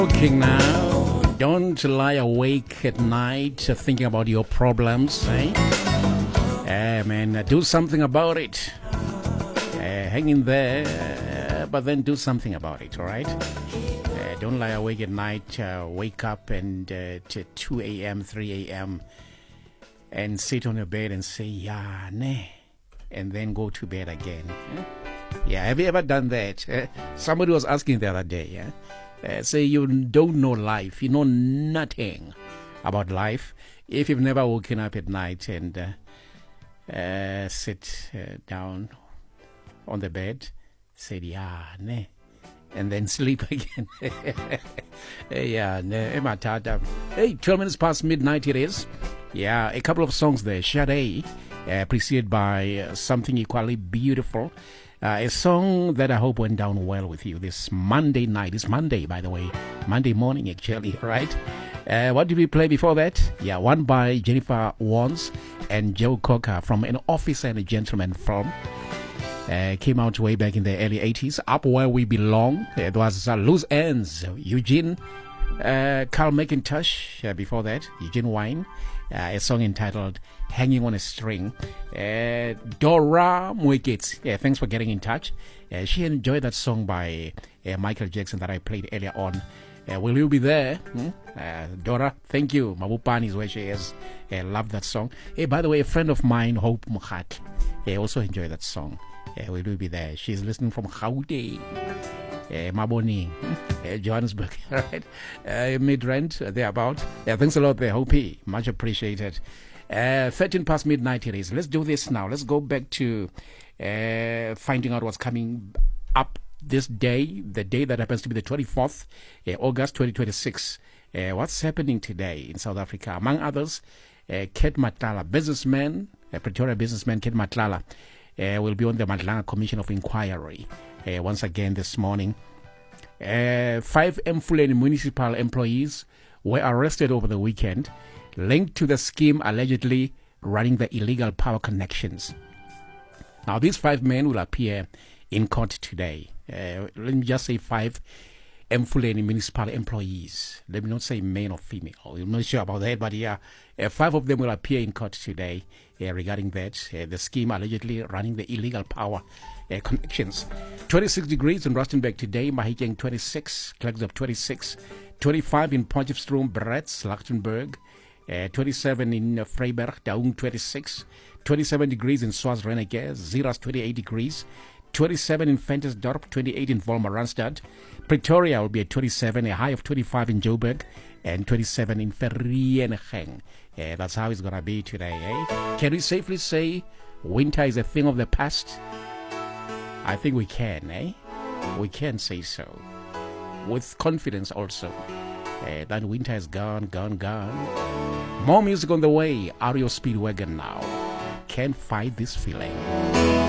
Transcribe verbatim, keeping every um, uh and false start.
Talking now. Don't lie awake at night uh, thinking about your problems, eh? Eh, man, uh, do something about it. Uh, hang in there, uh, but then do something about it, all right? Uh, don't lie awake at night, uh, wake up and uh, to two a.m., three a.m. and sit on your bed and say, yeah, ne, and then go to bed again. Eh? Yeah, have you ever done that? Uh, somebody was asking the other day, yeah? Uh, say you don't know life, you know nothing about life if you've never woken up at night and uh, uh, sit uh, down on the bed, said, yeah, ne, and then sleep again. Yeah, ne, ematata. Hey, twelve minutes past midnight it is. Yeah, a couple of songs there. Sade, uh, preceded by uh, Something Equally Beautiful. Uh, a song that I hope went down well with you this Monday night. It's Monday, by the way. Monday morning, actually, right? Uh, what did we play before that? Yeah, one by Jennifer Warnes and Joe Cocker from An Officer and a Gentleman film. Uh, came out way back in the early eighties. Up Where We Belong. It was uh, Loose Ends. Eugene, uh, Carl McIntosh. Uh, before that, Eugene Wine. Uh, a song entitled Hanging on a String. Uh, Dora Mwikits. Yeah, thanks for getting in touch. Uh, she enjoyed that song by uh, Michael Jackson that I played earlier on. Uh, will you be there? Hmm? Uh, Dora, thank you. Mabupani is where she is. I uh, love that song. Hey, by the way, a friend of mine, Hope Mukhat, uh, also enjoyed that song. Uh, will you be there? She's listening from Gauteng. Uh, Maboni, uh, Johannesburg, right? Uh, Midrand, uh, thereabout. Yeah, thanks a lot there, Hopi. Much appreciated. Uh, thirteen past midnight it is. Let's do this now. Let's go back to uh, finding out what's coming up this day, the day that happens to be the twenty-fourth, uh, August twenty twenty-six. Uh, what's happening today in South Africa? Among others, uh, Kate Matlala, businessman, uh, Pretoria businessman Kate Matlala, uh, will be on the Madlanga Commission of Inquiry. Uh, once again this morning. Uh, five Mfuleni municipal employees were arrested over the weekend, linked to the scheme allegedly running the illegal power connections. Now, these five men will appear in court today. Uh, let me just say five Mfuleni municipal employees. Let me not say male or female. I'm not sure about that, but yeah, uh, five of them will appear in court today uh, regarding that. Uh, the scheme allegedly running the illegal power uh, connections. twenty-six degrees in Rustenburg today, Mahikeng twenty-six, Klerksdorp twenty-six, twenty-five in Potchefstroom, Bretz, Lichtenburg, uh, twenty-seven in uh, Vryburg, Daung twenty-six, twenty-seven degrees in Swaziland, Zeerust twenty-eight degrees, twenty-seven in Ventersdorp, twenty-eight in Wolmaranstad. Pretoria will be at twenty-seven, a high of twenty-five in Joburg, and twenty-seven in Vereeniging. Uh, that's how it's going to be today, eh? Can we safely say winter is a thing of the past? I think we can, eh? We can say so. With confidence also. Uh, that winter is gone, gone, gone. More music on the way. Ario Speedwagon now. Can't fight this feeling.